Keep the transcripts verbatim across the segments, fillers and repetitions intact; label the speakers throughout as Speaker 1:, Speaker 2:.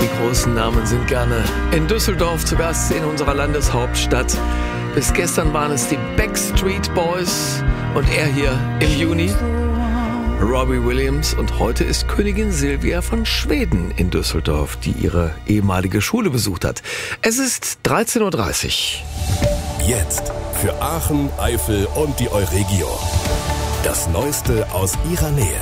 Speaker 1: Die großen Namen sind gerne in Düsseldorf zu Gast in unserer Landeshauptstadt. Bis gestern waren es die Backstreet Boys und er hier im Juni, Robbie Williams. Und heute ist Königin Silvia von Schweden in Düsseldorf, die ihre ehemalige Schule besucht hat. Es ist dreizehn Uhr dreißig.
Speaker 2: Jetzt für Aachen, Eifel und die Euregio. Das Neueste aus ihrer Nähe.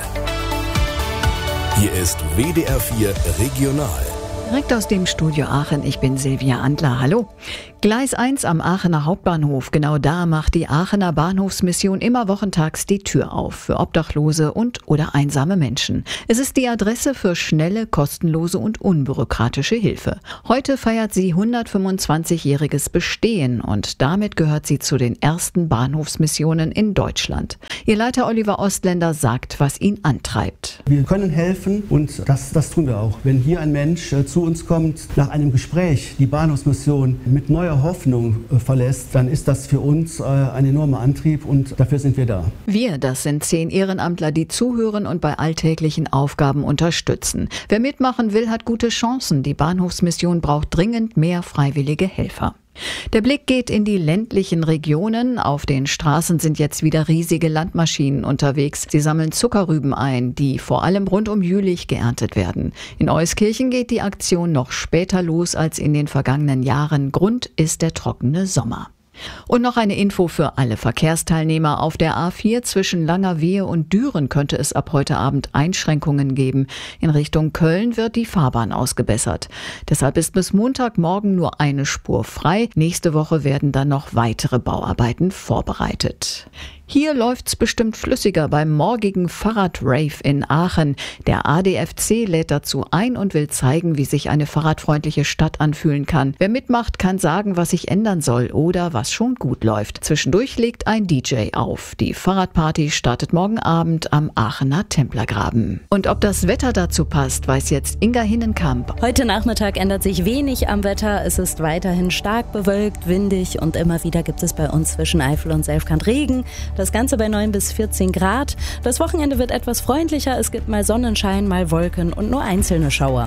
Speaker 2: Hier ist W D R vier Regional.
Speaker 3: Direkt aus dem Studio Aachen, ich bin Silvia Andler, hallo. Gleis eins am Aachener Hauptbahnhof, genau da macht die Aachener Bahnhofsmission immer wochentags die Tür auf für Obdachlose und oder einsame Menschen. Es ist die Adresse für schnelle, kostenlose und unbürokratische Hilfe. Heute feiert sie hundertfünfundzwanzigjähriges Bestehen und damit gehört sie zu den ersten Bahnhofsmissionen in Deutschland. Ihr Leiter Oliver Ostländer sagt, was ihn antreibt.
Speaker 4: Wir können helfen und das, das tun wir auch. Wenn hier ein Mensch äh, zu uns kommt, nach einem Gespräch die Bahnhofsmission mit neuer Hoffnung äh, verlässt, dann ist das für uns äh, ein enormer Antrieb und dafür sind wir da.
Speaker 3: Wir, das sind zehn Ehrenamtler, die zuhören und bei alltäglichen Aufgaben unterstützen. Wer mitmachen will, hat gute Chancen. Die Bahnhofsmission braucht dringend mehr freiwillige Helfer. Der Blick geht in die ländlichen Regionen. Auf den Straßen sind jetzt wieder riesige Landmaschinen unterwegs. Sie sammeln Zuckerrüben ein, die vor allem rund um Jülich geerntet werden. In Euskirchen geht die Aktion noch später los als in den vergangenen Jahren. Grund ist der trockene Sommer. Und noch eine Info für alle Verkehrsteilnehmer. Auf der A vier zwischen Langerwehe und Düren könnte es ab heute Abend Einschränkungen geben. In Richtung Köln wird die Fahrbahn ausgebessert. Deshalb ist bis Montagmorgen nur eine Spur frei. Nächste Woche werden dann noch weitere Bauarbeiten vorbereitet. Hier läuft's bestimmt flüssiger beim morgigen Fahrradrave in Aachen. Der A D F C lädt dazu ein und will zeigen, wie sich eine fahrradfreundliche Stadt anfühlen kann. Wer mitmacht, kann sagen, was sich ändern soll oder was schon gut läuft. Zwischendurch legt ein D J auf. Die Fahrradparty startet morgen Abend am Aachener Templergraben. Und ob das Wetter dazu passt, weiß jetzt Inga Hinnenkamp.
Speaker 5: Heute Nachmittag ändert sich wenig am Wetter. Es ist weiterhin stark bewölkt, windig und immer wieder gibt es bei uns zwischen Eifel und Selfkant Regen. Das Ganze bei neun bis vierzehn Grad. Das Wochenende wird etwas freundlicher. Es gibt mal Sonnenschein, mal Wolken und nur einzelne Schauer.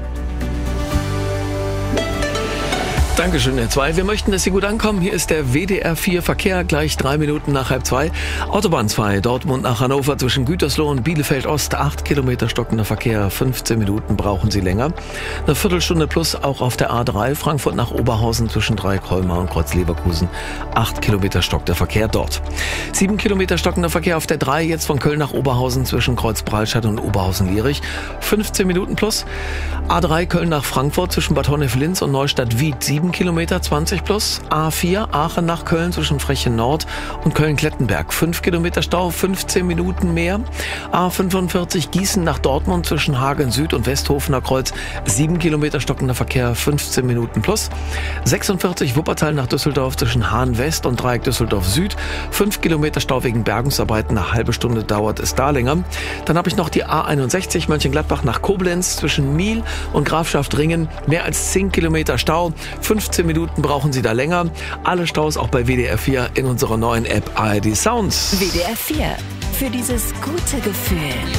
Speaker 1: Dankeschön, Herr zwei. Wir möchten, dass Sie gut ankommen. Hier ist der W D R vier Verkehr, gleich drei Minuten nach halb zwei. Autobahn zwei, Dortmund nach Hannover zwischen Gütersloh und Bielefeld Ost. Acht Kilometer stockender Verkehr, fünfzehn Minuten brauchen Sie länger. Eine Viertelstunde plus auch auf der A drei, Frankfurt nach Oberhausen zwischen Dreieckholmar und Kreuz-Leverkusen. Acht Kilometer stockt der Verkehr dort. Sieben Kilometer stockender Verkehr auf der drei, jetzt von Köln nach Oberhausen zwischen Kreuz-Bralstadt und Oberhausen-Lierich. fünfzehn Minuten plus. A drei, Köln nach Frankfurt zwischen Bad Honnef-Linz und Neustadt-Wied. sieben Kilometer, zwanzig plus. A vier, Aachen nach Köln zwischen Frechen Nord und Köln-Klettenberg. fünf Kilometer Stau, fünfzehn Minuten mehr. A fünfundvierzig, Gießen nach Dortmund zwischen Hagen Süd und Westhofener Kreuz. sieben Kilometer stockender Verkehr, fünfzehn Minuten plus. sechsundvierzig, Wuppertal nach Düsseldorf zwischen Hahn West und Dreieck Düsseldorf Süd. fünf Kilometer Stau wegen Bergungsarbeiten, eine halbe Stunde dauert es da länger. Dann habe ich noch die A einundsechzig, Mönchengladbach nach Koblenz zwischen Miel und Grafschaft Ringen. Mehr als zehn Kilometer Stau, fünfzehn Minuten brauchen Sie da länger. Alle Staus auch bei W D R vier in unserer neuen App A R D Sounds.
Speaker 6: W D R vier, für dieses gute Gefühl.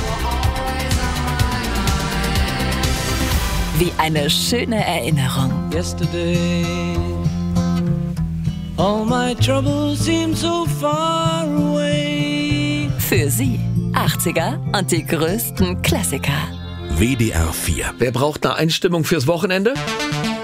Speaker 6: Wie eine schöne Erinnerung.
Speaker 7: Yesterday, all my troubles seem so far away.
Speaker 6: Für Sie achtziger und die größten Klassiker.
Speaker 2: W D R vier.
Speaker 1: Wer braucht eine Einstimmung fürs Wochenende?